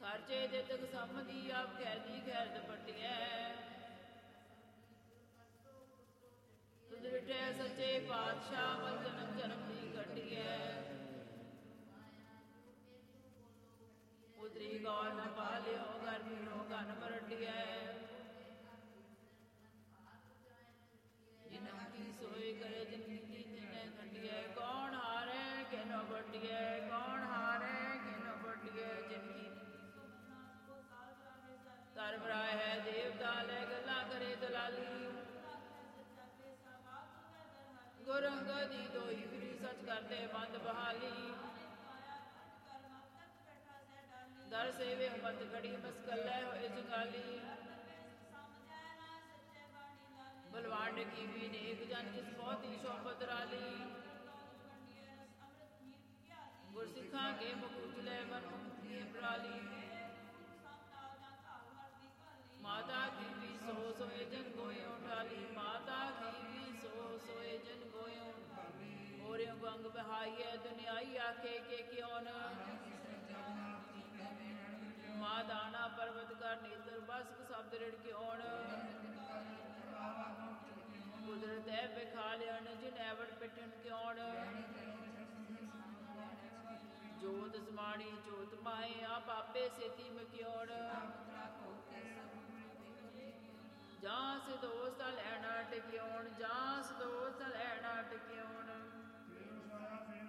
ਹਰਚੇ ਦੇ ਤਕ ਸੰਮਦੀ ਆਪ ਖੈਦੀ ਖੈਰਦ ਪਟਿਐ ਤੁਧ ਰਿਠੈ ਸੱਚੇ ਪਾਤਸ਼ਾਹ ਮਲ ਜਨਮ ਜਨਮ ਦੀ ਘਟਿਐ ਉਤਰੀ ਗੌਰ ਨ ਪਾਲਿਓ ਘਰ ਮੀਣੋ ਘਨ ਮਰਟਿਐ ਜਿਨ੍ਹਾਂ ਕੀ ਸੋਏ ਕਰੇ ਜਿਨਕੀ ਤਿਨੈ ਖੰਡਿਐ ਕੌਣ ਹਾਰੈ ਕਿਨੋ ਬਟਿਐ ਕੌਣ ਹਾਰੈ ਕਿਨੋ ਬਟਿਐ ਜਿਨਕੀ ਤਰ ਬਰਾਇ ਹੈ ਦੇਵਤਾ ਲੈ ਗੱਲਾਂ ਕਰੇ ਦਲਾਲੀ ਗੁਰ ਅੰਗਦੀ ਦੋਈ ਫਿਰੀ ਸਚ ਕਰਦੇ ਬੰਦ ਬਹਾਲੀ ਦਰ ਸੇਵੇ ਮਤ ਘੜੀ ਮਸਕਲੇ ਹੋਏ ਜਗਾਲੀ ਬਲਵਾਨ ਕੀ ਵੀ ਨੇਕ ਜਨ ਜਿਸ ਬਹੁਤੀ ਸ਼ੋਭਤ ਰਾਲੀ ਗੁਰ ਸਿੱਖਾਂ ਕੇ ਮੁਕੁਚਲੇ ਮਨ ਮੁਕਤੀ ਪ੍ਰਾਲੀ ਮਾਤਾ ਕੀ ਵੀ ਸੋ ਸੋਏ ਜਨ ਗੋਇਓ ਢਾਲੀ ਮਾਤਾ ਕੀ ਵੀ ਸੋ ਸੋਏ ਜਨ ਗੋਇਓ ਹੋਰਿਓ ਗੰਗ ਬਹਾਈਐ ਦੁਨਿਆਈ ਆਖੇ ਕੇ ਕਿਉ ਨ ਮਾ ਦਾਣਾ ਪਰਵਤ ਕਰ ਨੇਤਰ ਬਸਕ ਸ਼ਬਦ ਰਿੜ ਕਿਉਣ ਕੁਦਰਤ ਹੈ ਵਿਖਾ ਲਿਆਣ ਜਿਨ ਐਵੜ ਪਿਟਣ ਕਿਉਣ ਜੋਤ ਸਮਾਣੀ ਜੋਤ ਮਾਏ ਆਪ ਆਪੇ ਸੇਤੀ ਮਕਿਉਣ ਜਾਂ ਸਿਦੋਸ ਲੈਣਾ ਟਿਕਿਉਣ ਜਾਂ ਸਿਦੋਸ ਲੈਣਾ ਟਿਕਿਉਣ